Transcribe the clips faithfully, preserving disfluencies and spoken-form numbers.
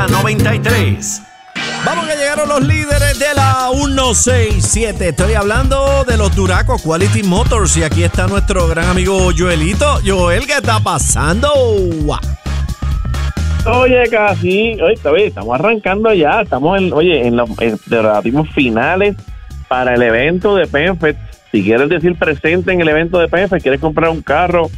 noventa y tres. Vamos, que llegaron los líderes de la ciento sesenta y siete. Estoy hablando de los Duraco Quality Motors. Y aquí está nuestro gran amigo Joelito. Joel, ¿qué está pasando? Oye, casi, oye, estamos arrancando ya. Estamos en, oye, en los relativos finales para el evento de PenFed. Si quieres decir presente en el evento de PenFed, quieres comprar un carro,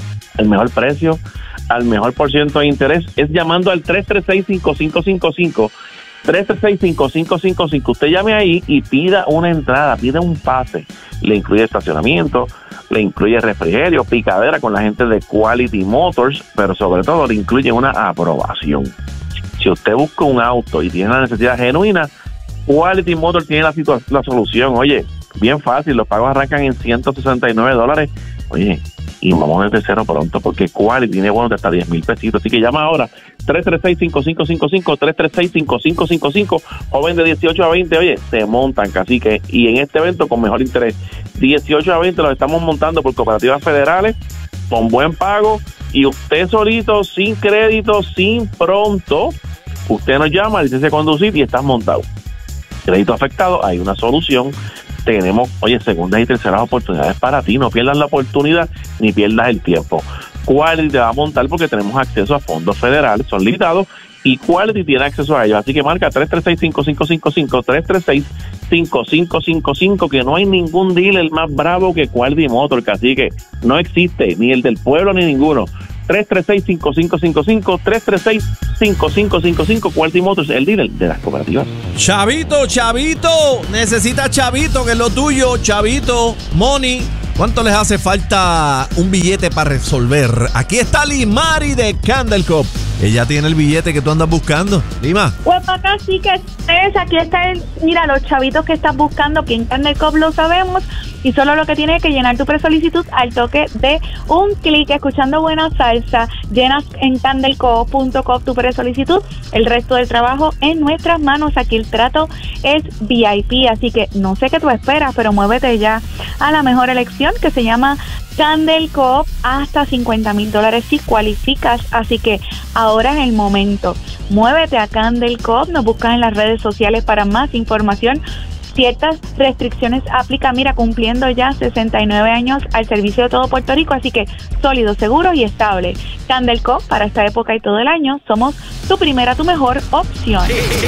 el mejor precio, al mejor por ciento de interés, es llamando al tres tres seis, cinco cinco cinco cinco. tres tres seis, cinco cinco cinco cinco. Usted llame ahí y pida una entrada, pida un pase. Le incluye estacionamiento, le incluye refrigerio, picadera con la gente de Quality Motors, pero sobre todo le incluye una aprobación. Si usted busca un auto y tiene la necesidad genuina, Quality Motors tiene la, situa- la solución. Oye, bien fácil, los pagos arrancan en ciento sesenta y nueve dólares. Oye, y vamos desde cero pronto, porque Quality tiene bonos de hasta diez mil pesitos. Así que llama ahora, tres tres seis, cinco cinco cinco cinco, tres tres seis, cinco cinco cinco cinco, joven de dieciocho a veinte, oye, se montan, cacique, y en este evento con mejor interés, dieciocho a veinte los estamos montando por cooperativas federales, con buen pago, y usted solito, sin crédito, sin pronto, usted nos llama, licencia de conducir y estás montado. Crédito afectado, hay una solución. Tenemos, oye, segundas y terceras oportunidades para ti. No pierdas la oportunidad ni pierdas el tiempo. Quality te va a montar porque tenemos acceso a fondos federales, son limitados, y Quality tiene acceso a ellos. Así que marca tres tres seis, cinco cinco cinco cinco, tres tres seis, cinco cinco cinco cinco, que no hay ningún dealer más bravo que Quality Motors. Así que no existe ni el del pueblo ni ninguno. tres tres seis, cinco cinco cinco cinco, tres tres seis, cinco cinco cinco cinco. Quality Motors, el líder de las cooperativas. Chavito, chavito, necesita chavito, que es lo tuyo, chavito, money. ¿Cuánto les hace falta un billete para resolver? Aquí está Limari de Candle Cove. Ella tiene el billete que tú andas buscando. Lima. Pues para acá sí que es, aquí está el, mira, los chavitos que estás buscando, que en Candle Cove lo sabemos, y solo lo que tienes que llenar tu presolicitud al toque de un clic, escuchando buena salsa, llenas en candle cove punto com tu presolicitud, el resto del trabajo en nuestras manos. Aquí el trato es V I P, así que no sé qué tú esperas, pero muévete ya a la mejor elección, que se llama Candle Cove, hasta cincuenta mil dólares si cualificas, así que ahora es el momento. Muévete a Candle Cove, nos buscan en las redes sociales para más información. Ciertas restricciones aplican, mira, cumpliendo ya sesenta y nueve años al servicio de todo Puerto Rico, así que sólido, seguro y estable. Candle Cove, para esta época y todo el año, somos tu primera, tu mejor opción.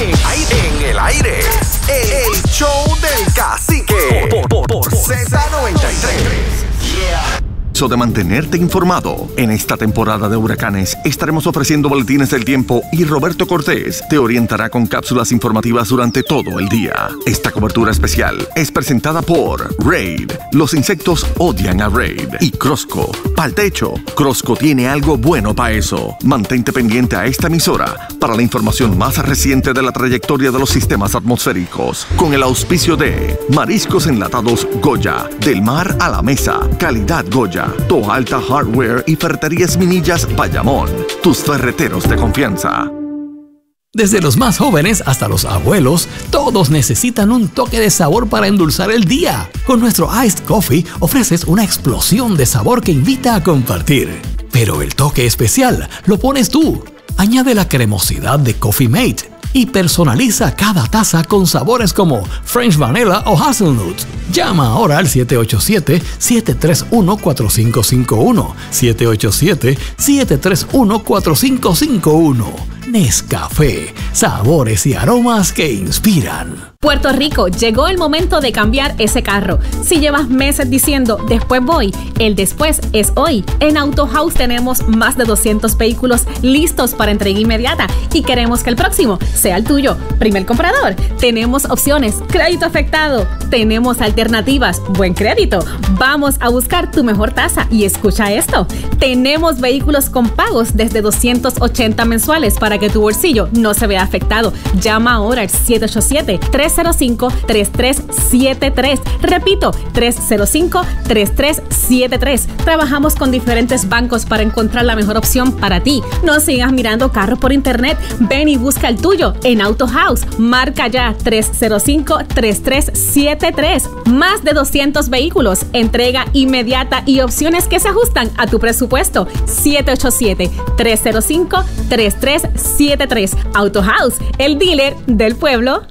En el aire, el show del cacique por, por, por Z noventa y tres. Yeah. De mantenerte informado. En esta temporada de huracanes estaremos ofreciendo boletines del tiempo y Roberto Cortés te orientará con cápsulas informativas durante todo el día. Esta cobertura especial es presentada por Raid. Los insectos odian a Raid. Y Crosco. Pa'l techo. Crosco tiene algo bueno para eso. Mantente pendiente a esta emisora para la información más reciente de la trayectoria de los sistemas atmosféricos. Con el auspicio de Mariscos Enlatados Goya. Del mar a la mesa. Calidad Goya. Toalta Hardware y Ferreterías Minillas Bayamón. Tus ferreteros de confianza. Desde los más jóvenes hasta los abuelos, todos necesitan un toque de sabor para endulzar el día. Con nuestro Iced Coffee ofreces una explosión de sabor que invita a compartir. Pero el toque especial lo pones tú. Añade la cremosidad de Coffee Mate y personaliza cada taza con sabores como French Vanilla o Hazelnut. Llama ahora al siete ocho siete, siete tres uno, cuatro cinco cinco uno, siete ocho siete, siete tres uno, cuatro cinco cinco uno. Nescafé, sabores y aromas que inspiran. Puerto Rico, llegó el momento de cambiar ese carro. Si llevas meses diciendo, después voy, el después es hoy. En Auto House tenemos más de doscientos vehículos listos para entrega inmediata y queremos que el próximo sea el tuyo. Primer comprador, tenemos opciones, crédito afectado, tenemos alternativas, buen crédito. Vamos a buscar tu mejor tasa y escucha esto. Tenemos vehículos con pagos desde doscientos ochenta mensuales para que tu bolsillo no se vea afectado. Llama ahora al siete ocho siete, tres tres cero cinco, tres tres siete tres. Repito, tres cero cinco, tres tres siete tres. Trabajamos con diferentes bancos para encontrar la mejor opción para ti. No sigas mirando carros por internet. Ven y busca el tuyo en Auto House. Marca ya tres cero cinco, tres tres siete tres. Más de doscientos vehículos, entrega inmediata y opciones que se ajustan a tu presupuesto. siete ocho siete, tres cero cinco, tres tres siete tres. Auto House, el dealer del pueblo.